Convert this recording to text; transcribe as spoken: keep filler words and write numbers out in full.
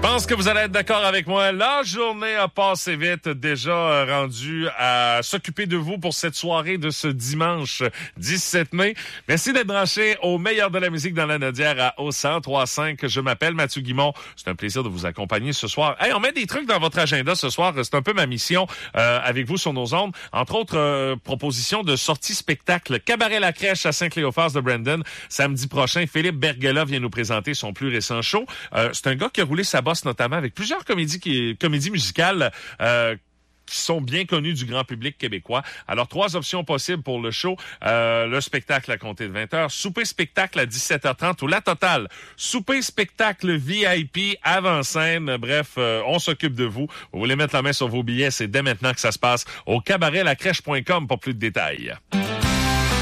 Je pense que vous allez être d'accord avec moi. La journée a passé vite, déjà rendu à s'occuper de vous pour cette soirée de ce dimanche dix-sept mai. Merci d'être branché au meilleur de la musique dans la Nodière à au cent trois cinq. Je m'appelle Mathieu Guimond. C'est un plaisir de vous accompagner ce soir. Hey, on met des trucs dans votre agenda ce soir. C'est un peu ma mission euh, avec vous sur nos ondes. Entre autres, euh, propositions de sortie spectacle. Cabaret La Crèche à Saint-Cléophas de Brandon. Samedi prochain, Philippe Bergela vient nous présenter son plus récent show. Euh, c'est un gars qui a roulé sa bosse notamment avec plusieurs comédies, qui, comédies musicales euh, qui sont bien connues du grand public québécois. Alors, trois options possibles pour le show. Euh, le spectacle à compter de vingt heures, souper-spectacle à dix-sept heures trente ou la totale. Souper-spectacle V I P, avant-scène. Bref, euh, on s'occupe de vous. Vous voulez mettre la main sur vos billets, c'est dès maintenant que ça se passe au cabaret la crèche point com pour plus de détails.